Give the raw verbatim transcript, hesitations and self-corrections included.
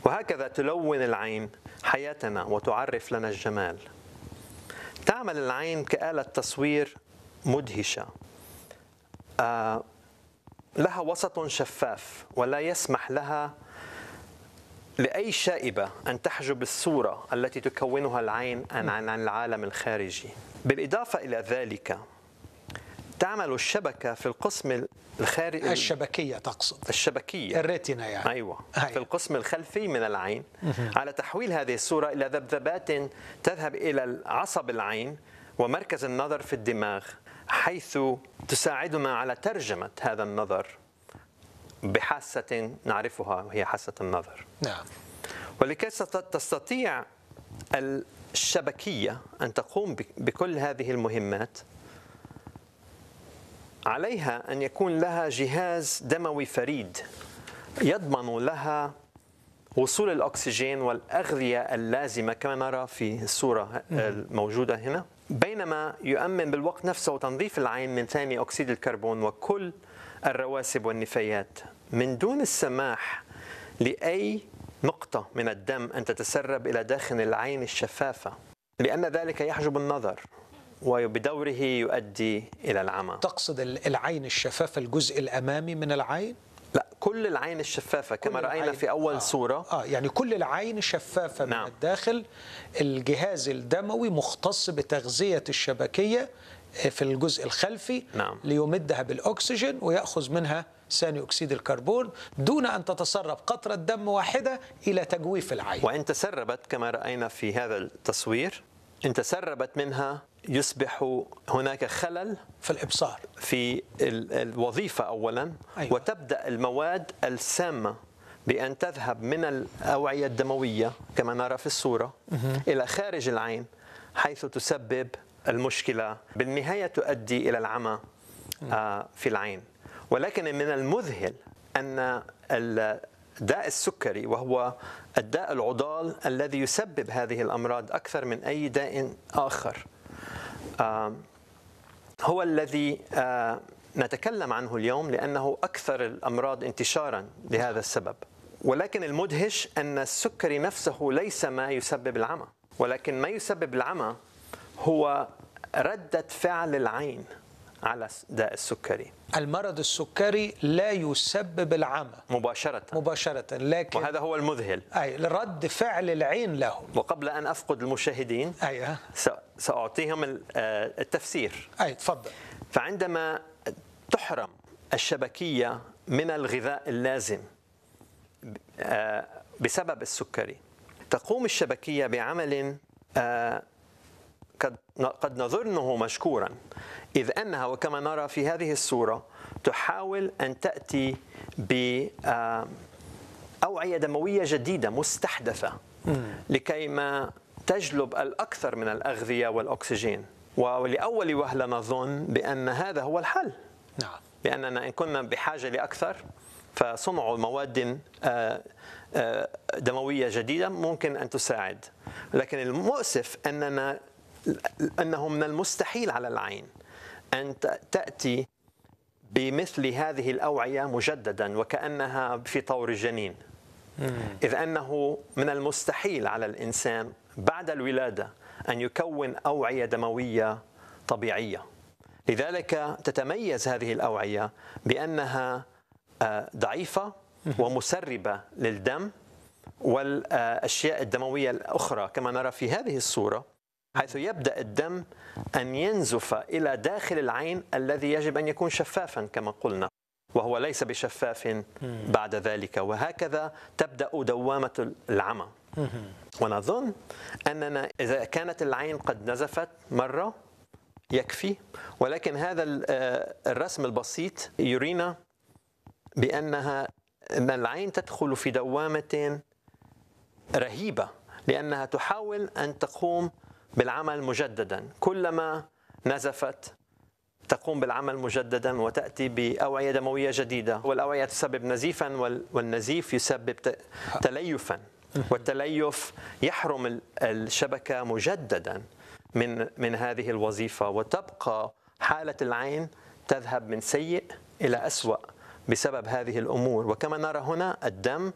وهكذا تلون العين حياتنا وتعرف لنا الجمال. تعمل العين كآلة تصوير مدهشة، آه لها وسط شفاف ولا يسمح لها لأي شائبة أن تحجب الصورة التي تكونها العين عن العالم الخارجي. بالإضافة إلى ذلك تعمل الشبكة في القسم الخارجي، الشبكية تقصد الشبكية الريتنا يعني. أيوة. أيوة. في القسم الخلفي من العين على تحويل هذه الصورة إلى ذبذبات تذهب إلى عصب العين ومركز النظر في الدماغ، حيث تساعدنا على ترجمة هذا النظر بحاسة نعرفها وهي حاسة النظر. نعم. ولكي تستطيع الشبكية أن تقوم بكل هذه المهمات عليها أن يكون لها جهاز دموي فريد يضمن لها وصول الأكسجين والأغذية اللازمة كما نرى في الصورة الموجودة هنا، بينما يؤمن بالوقت نفسه تنظيف العين من ثاني أكسيد الكربون وكل الرواسب والنفايات من دون السماح لأي نقطة من الدم أن تتسرب إلى داخل العين الشفافة، لأن ذلك يحجب النظر وبدوره يؤدي إلى العمى. تقصد العين الشفافة الجزء الأمامي من العين؟ لا، كل العين الشفافة كما رأينا في أول آه. صورة. آه يعني كل العين شفافة من نعم. الداخل. الجهاز الدموي مختص بتغذية الشبكية في الجزء الخلفي. نعم. ليمدها بالأكسجين ويأخذ منها ثاني أكسيد الكربون دون أن تتسرب قطرة دم واحدة إلى تجويف العين. وإن تسربت كما رأينا في هذا التصوير، إن تسربت منها يصبح هناك خلل في الإبصار في الوظيفة أولا. أيوة. وتبدأ المواد السامة بأن تذهب من الأوعية الدموية كما نرى في الصورة إلى خارج العين، حيث تسبب المشكلة بالنهاية تؤدي إلى العمى في العين. ولكن من المذهل أن الداء السكري، وهو الداء العضال الذي يسبب هذه الأمراض أكثر من أي داء آخر، هو الذي نتكلم عنه اليوم لأنه أكثر الأمراض انتشاراً لهذا السبب. ولكن المدهش أن السكري نفسه ليس ما يسبب العمى، ولكن ما يسبب العمى هو ردة فعل العين على داء السكري. المرض السكري لا يسبب العمى مباشرة مباشرة، لكن وهذا هو المذهل، أي لرد فعل العين له. وقبل أن أفقد المشاهدين أيوة. سأعطيهم التفسير. أي تفضل. فعندما تحرم الشبكية من الغذاء اللازم بسبب السكري، تقوم الشبكية بعمل قد نظنه مشكورا، إذ أنها وكما نرى في هذه الصورة تحاول أن تأتي بأوعية دموية جديدة مستحدثة لكي ما تجلب الأكثر من الأغذية والأكسجين. ولأول وهلة نظن بأن هذا هو الحل. نعم. لأننا إن كنا بحاجة لأكثر فصنع مواد دموية جديدة ممكن أن تساعد. لكن المؤسف أننا أنه من المستحيل على العين أن تأتي بمثل هذه الأوعية مجددا وكأنها في طور الجنين، إذ أنه من المستحيل على الإنسان بعد الولادة أن يكون أوعية دموية طبيعية. لذلك تتميز هذه الأوعية بأنها ضعيفة ومسربة للدم والأشياء الدموية الأخرى كما نرى في هذه الصورة، حيث يبدأ الدم أن ينزف إلى داخل العين الذي يجب أن يكون شفافا كما قلنا، وهو ليس بشفاف بعد ذلك. وهكذا تبدأ دوامة العمى. ونظن أننا إذا كانت العين قد نزفت مرة يكفي، ولكن هذا الرسم البسيط يرينا بأنها أن العين تدخل في دوامة رهيبة، لأنها تحاول أن تقوم بالعمل مجددا. كلما نزفت تقوم بالعمل مجددا وتأتي بأوعية دموية جديدة، والأوعية تسبب نزيفا والنزيف يسبب تليفا، والتليف يحرم الشبكة مجددا من من هذه الوظيفة، وتبقى حالة العين تذهب من سيء إلى أسوأ بسبب هذه الأمور. وكما نرى هنا الدم